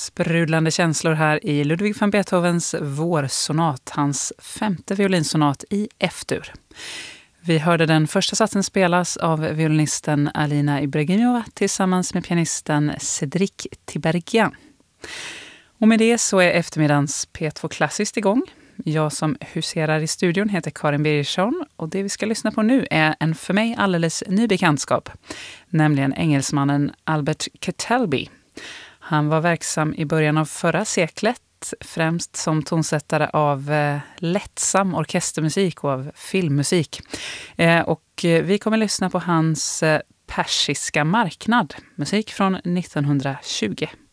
sprudlande känslor här i Ludwig van Beethovens vårsonat, hans femte violinsonat i F-dur. Vi hörde den första satsen spelas av violinisten Alina Ibragimova tillsammans med pianisten Cédric Tiberghien. Och med det så är eftermiddagens P2 Klassiskt igång. Jag som huserar i studion heter Karin Birgersson och det vi ska lyssna på nu är en för mig alldeles ny bekantskap, nämligen engelsmannen Albert Kettelby. Han var verksam i början av förra seklet, främst som tonsättare av lättsam orkestermusik och av filmmusik. Och vi kommer lyssna på hans Persiska marknad, musik från 1920.